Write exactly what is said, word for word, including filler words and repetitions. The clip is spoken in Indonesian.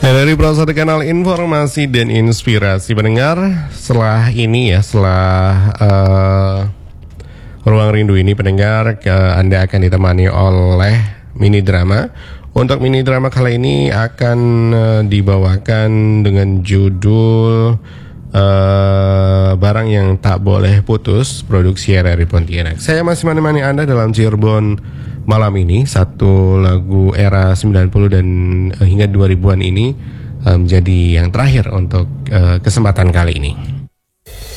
Ya, dari satu kanal informasi dan inspirasi pendengar, setelah ini ya, setelah uh, Ruang Rindu ini pendengar, ke Anda akan ditemani oleh mini drama. Untuk mini drama kali ini akan uh, dibawakan dengan judul uh, Barang Yang Tak Boleh Putus, produksi R R I Pontianak. Saya masih menemani Anda dalam Cirebon malam ini. Satu lagu era sembilan puluh dan uh, hingga dua ribuan ini menjadi um, yang terakhir untuk uh, kesempatan kali ini.